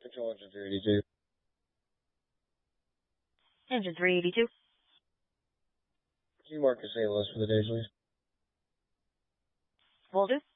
Control engine 382. Engine 382. Can you mark St. Louis for the day, please? Will do.